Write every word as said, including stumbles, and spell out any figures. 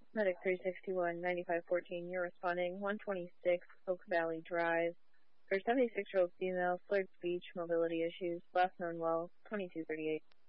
Medic three sixty-one, ninety-five fourteen, you're responding. one twenty-six Oak Valley Drive. For seventy-six-year-old female, slurred speech, mobility issues, last known well, twenty-two thirty-eight.